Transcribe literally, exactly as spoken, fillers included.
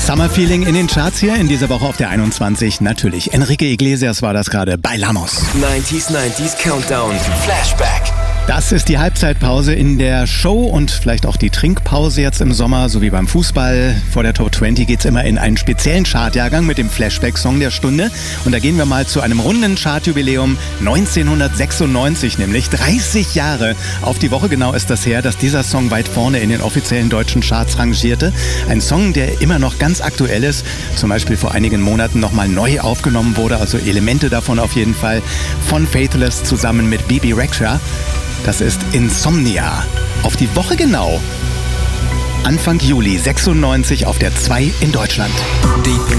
Summer Feeling in den Charts hier in dieser Woche auf der einundzwanzig. Natürlich, Enrique Iglesias war das gerade bei Lamos. neunziger neunziger Countdown Flashback. Das ist die Halbzeitpause in der Show und vielleicht auch die Trinkpause jetzt im Sommer, so wie beim Fußball. Vor der Top zwanzig geht's immer in einen speziellen Chartjahrgang mit dem Flashback-Song der Stunde. Und da gehen wir mal zu einem runden Chartjubiläum neunzehnhundertsechsundneunzig, nämlich dreißig Jahre. Auf die Woche genau ist das her, dass dieser Song weit vorne in den offiziellen deutschen Charts rangierte. Ein Song, der immer noch ganz aktuell ist, zum Beispiel vor einigen Monaten nochmal neu aufgenommen wurde, also Elemente davon auf jeden Fall, von Faithless zusammen mit Bebe Rexha. Das ist Insomnia. Auf die Woche genau. Anfang Juli sechsundneunzig auf der zwei in Deutschland. Deep